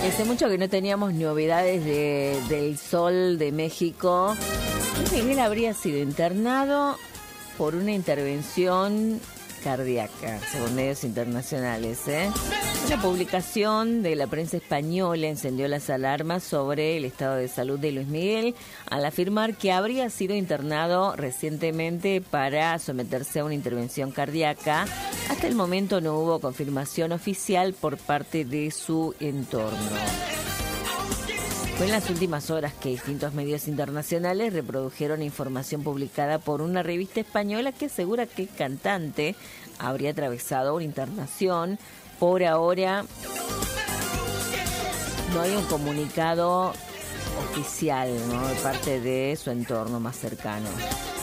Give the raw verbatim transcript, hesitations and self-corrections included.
Hace mucho que no teníamos novedades de, del Sol de México. Luis Miguel habría sido internado por una intervención cardíaca, según medios internacionales. ¿eh? Una publicación de la prensa española encendió las alarmas sobre el estado de salud de Luis Miguel al afirmar que habría sido internado recientemente para someterse a una intervención cardíaca. Hasta el momento no hubo confirmación oficial por parte de su entorno. Fue en las últimas horas que distintos medios internacionales reprodujeron información publicada por una revista española que asegura que el cantante habría atravesado una internación. Por ahora no hay un comunicado oficial, ¿no?, de parte de su entorno más cercano.